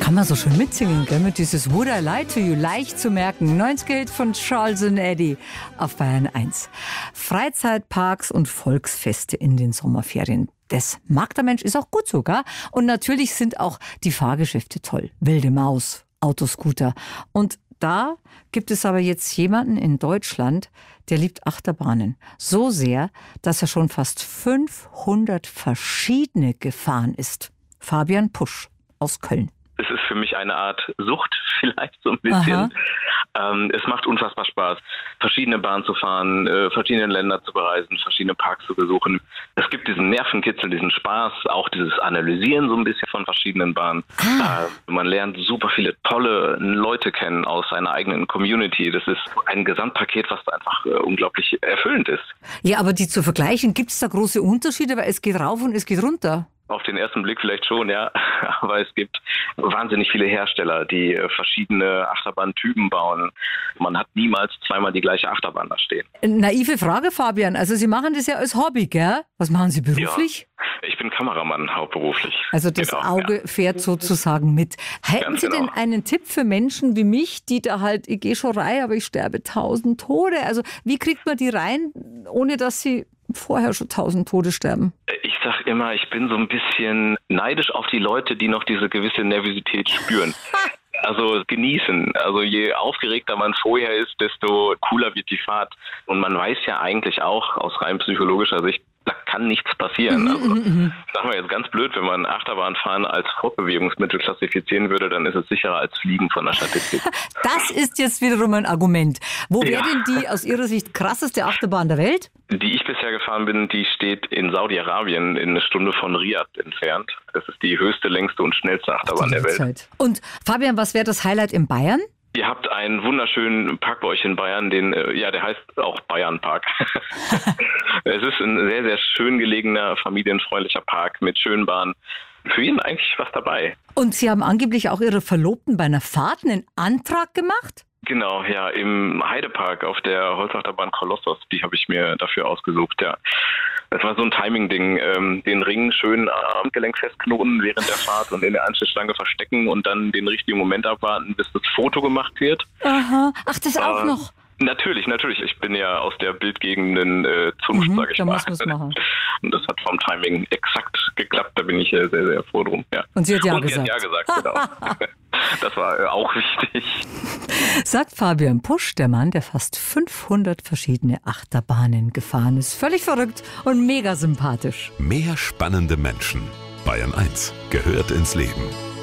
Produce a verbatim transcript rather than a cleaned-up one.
Kann man so schön mitsingen, gell? Mit dieses Would I Lie to You, leicht zu merken. neunziger Hit von Charles und Eddie auf Bayern eins. Freizeitparks und Volksfeste in den Sommerferien. Das mag der Mensch, ist auch gut sogar. Und natürlich sind auch die Fahrgeschäfte toll. Wilde Maus, Autoscooter. Und da gibt es aber jetzt jemanden in Deutschland, der liebt Achterbahnen. So sehr, dass er schon fast fünfhundert verschiedene gefahren ist. Fabian Pusch aus Köln. Es ist für mich eine Art Sucht, vielleicht so ein bisschen. Ähm, es macht unfassbar Spaß, verschiedene Bahnen zu fahren, äh, verschiedene Länder zu bereisen, verschiedene Parks zu besuchen. Es gibt diesen Nervenkitzel, diesen Spaß, auch dieses Analysieren so ein bisschen von verschiedenen Bahnen. Ah. Äh, man lernt super viele tolle Leute kennen aus seiner eigenen Community. Das ist ein Gesamtpaket, was einfach äh, unglaublich erfüllend ist. Ja, aber die zu vergleichen, gibt es da große Unterschiede? Weil es geht rauf und es geht runter. Auf den ersten Blick vielleicht schon, ja. Aber es gibt wahnsinnig viele Hersteller, die verschiedene Achterbahntypen bauen. Man hat niemals zweimal die gleiche Achterbahn da stehen. Naive Frage, Fabian. Also Sie machen das ja als Hobby, gell? Was machen Sie beruflich? Ja, ich bin Kameramann hauptberuflich. Also das genau, Auge ja. fährt sozusagen mit. Hätten Ganz Sie genau. denn einen Tipp für Menschen wie mich, die da halt, ich gehe schon rein, aber ich sterbe tausend Tode. Also wie kriegt man die rein, ohne dass sie vorher schon tausend Tode sterben? Ich sag immer, ich bin so ein bisschen neidisch auf die Leute, die noch diese gewisse Nervosität spüren. Also genießen. Also je aufgeregter man vorher ist, desto cooler wird die Fahrt. Und man weiß ja eigentlich auch aus rein psychologischer Sicht, da kann nichts passieren. Also, sagen wir jetzt ganz blöd, wenn man Achterbahnfahren als Fortbewegungsmittel klassifizieren würde, dann ist es sicherer als Fliegen von der Statistik. Das ist jetzt wiederum ein Argument. Wo wäre Ja. denn die aus Ihrer Sicht krasseste Achterbahn der Welt? Die ich bisher gefahren bin, die steht in Saudi-Arabien in eine Stunde von Riyadh entfernt. Das ist die höchste, längste und schnellste Achterbahn der Welt. Zeit. Und Fabian, was wäre das Highlight in Bayern? Ihr habt einen wunderschönen Park bei euch in Bayern, den, äh, ja, der heißt auch Bayernpark. Es ist ein sehr, sehr schön gelegener, familienfreundlicher Park mit schönen Bahnen. Für jeden eigentlich was dabei. Und Sie haben angeblich auch Ihre Verlobten bei einer Fahrt einen Antrag gemacht? Genau, ja, im Heidepark auf der Holzachterbahn Kolossos, die habe ich mir dafür ausgesucht, ja. Das war so ein Timing-Ding, ähm, den Ring schön am Gelenk festknoten während der Fahrt und in der Anschlussschlange verstecken und dann den richtigen Moment abwarten, bis das Foto gemacht wird. Aha, ach, das auch äh, noch? Natürlich, natürlich. Ich bin ja aus der bildgebenden äh, Zunft, Mhm, sage ich da mal. muss man's machen. Und das hat vom Timing exakt geklappt, da bin ich äh, sehr, sehr froh drum. Ja. Und sie hat ja und gesagt. Sie hat ja gesagt, genau. Das war äh, auch wichtig. Sagt Fabian Pusch, der Mann, der fast fünfhundert verschiedene Achterbahnen gefahren ist. Völlig verrückt und mega sympathisch. Mehr spannende Menschen. Bayern eins gehört ins Leben.